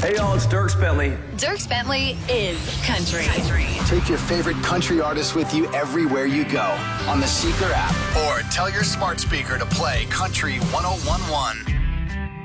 Hey, y'all, it's Dierks Bentley. Dierks Bentley is country. Take your favorite country artists with you everywhere you go on the Seeker app or tell your smart speaker to play Country 101.1.